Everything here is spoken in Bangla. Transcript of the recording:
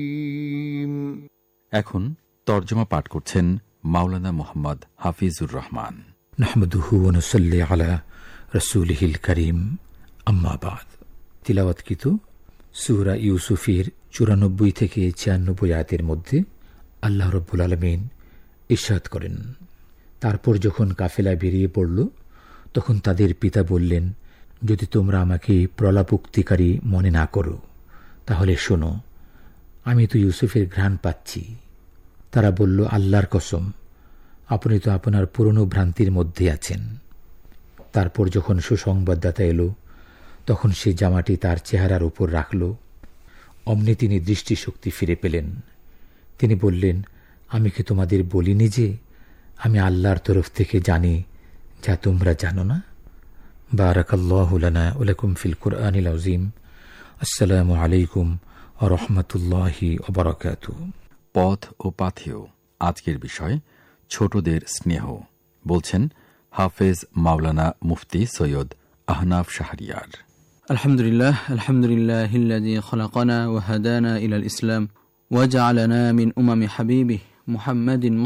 এখন তর্জমা পাঠ করছেন মাওলানা মুহাম্মদ হাফিজুর রহমান। নাহমাদুহু ওয়া নুসাল্লি আলা রাসূলিহিল কারীম, আম্মা বাদ। তিলাওয়াতকৃত সূরা ইউসুফের 94 থেকে 96 আয়াতের মধ্যে আল্লাহ রাব্বুল আলামিন ইরশাদ করেন, তারপর যখন কাফেলা বেরিয়ে পড়ল, তখন তাদের পিতা বললেন, যদি তোমরা আমাকে প্রলাপোক্তিকারী মনে না করো, তাহলে শোনো, আমি তো ইউসুফের ঘ্রাণ পাচ্ছি। তারা বলল, আল্লাহর কসম, আপনি তো আপনার পুরনো ভ্রান্তির মধ্যে আছেন। তারপর যখন সুসংবাদদাতা এলো, তখন সে জামাটি তার চেহারার উপর রাখল। অমনি তিনি দৃষ্টিশক্তি ফিরে পেলেন। তিনি বললেন, আমি কি তোমাদের বলিনি যে আমি আল্লাহর তরফ থেকে জানি যা তোমরা জানো না? বারাকাল্লাহু লানা ওয়া লাকুম ফিল কুরআনিল আযীম। আসসালামু আলাইকুম ওয়া রাহমাতুল্লাহি ওয়া বারাকাতুহু। পথ ও পাথেয় আজকের বিষয় ছোটদের স্নেহ। বলছেন হাফেজ মাওলানা মুফতি সৈয়দ আহনাফ শাহরিয়ার। আলহামদুলিল্লাহ, আলহামদুলিল্লাহিল্লাযী খলাকানা ওয়া হাদানা ইলাল ইসলাম ওয়া জাআলানা মিন উমামি হাবিবিহি মুহাম্মাদিন